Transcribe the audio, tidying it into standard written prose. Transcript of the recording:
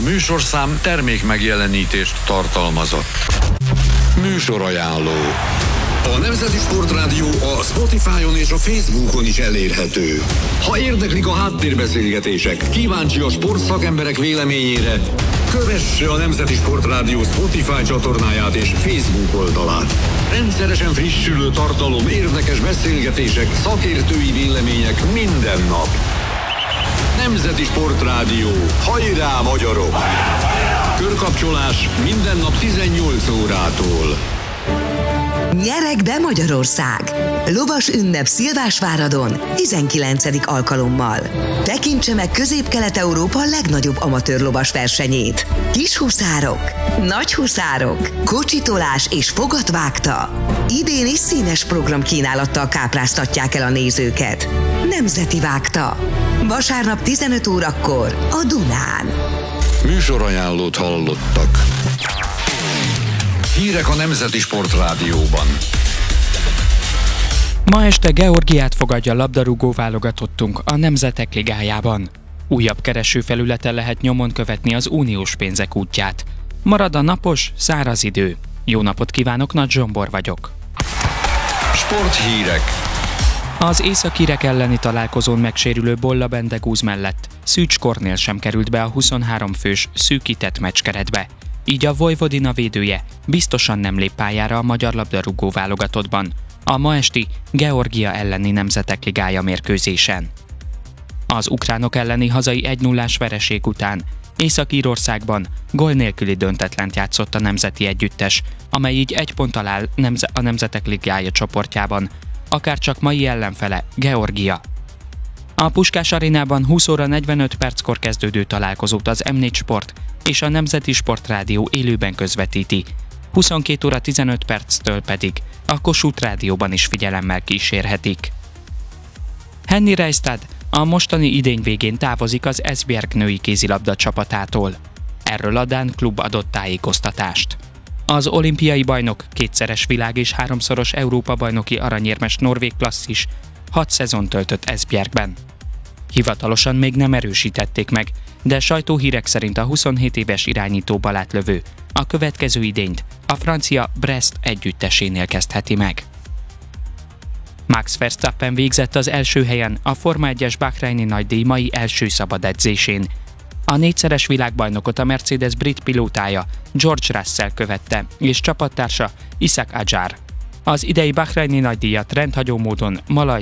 műsorszám termék megjelenítést tartalmazott. Műsorajánló. A Nemzeti Sportrádió a Spotify-on és a Facebookon is elérhető. Ha érdeklik a háttérbeszélgetések, kíváncsi a sportszakemberek véleményére, kövesse a Nemzeti Sportrádió Spotify csatornáját és Facebook oldalát. Rendszeresen frissülő tartalom, érdekes beszélgetések, szakértői vélemények minden nap. Nemzeti Sportrádió. Hajrá, magyarok! Körkapcsolás minden nap 18 órától. Nyereg be Magyarország! Lovas ünnep Szilvásváradon 19. alkalommal. Tekintse meg Közép-Kelet-Európa legnagyobb amatőr lovas versenyét. Kis huszárok, nagy huszárok, kocsitolás és fogatvágta. Idén is színes programkínálattal kápráztatják el a nézőket. Nemzeti vágta. Vasárnap 15 órakor a Dunán. Műsorajánlót hallottak. Hírek a Nemzeti Sportrádióban. Ma este Georgiát fogadja labdarúgó válogatottunk a Nemzetek Ligájában. Újabb keresőfelületen lehet nyomon követni az uniós pénzek útját. Marad a napos, száraz idő. Jó napot kívánok, Nagy Zsombor vagyok. Sporthírek. Az északírek elleni találkozón megsérülő Bolla Bendegúz mellett Szűcs Kornél sem került be a 23 fős szűkített meccskeretbe. Így a Vojvodina védője biztosan nem lép pályára a magyar labdarúgó válogatottban a ma esti Georgia elleni Nemzetek Ligája mérkőzésen. Az ukránok elleni hazai 1-0-ás vereség után Észak-Írországban gól nélküli döntetlent játszott a nemzeti együttes, amely így 1 ponttal áll a Nemzetek Ligája csoportjában, akárcsak mai ellenfele Georgia. A Puskás Arénában 20 óra 45 perckor kezdődő találkozót az M4 Sport és a Nemzeti Sportrádió élőben közvetíti, 22 óra 15 perctől pedig a Kossuth Rádióban is figyelemmel kísérhetik. Henny Reistad a mostani idény végén távozik az Esbjerg női kézilabda csapatától. Erről a dán klub adott tájékoztatást. Az olimpiai bajnok, 2-szeres világ- és 3-szoros Európa-bajnoki aranyérmes norvég klasszis 6 szezon töltött Esbjergben. Hivatalosan még nem erősítették meg, de sajtóhírek szerint a 27 éves irányító balátlövő a következő idényt a francia Brest együttesénél kezdheti meg. Max Verstappen végzett az első helyen a Forma 1-es Bahreini nagydíj mai első szabad edzésén. A 4-szeres világbajnokot a Mercedes brit pilótája George Russell követte, és csapattársa Ishaq Adjar. Az idei Bahreini nagydíjat rendhagyó módon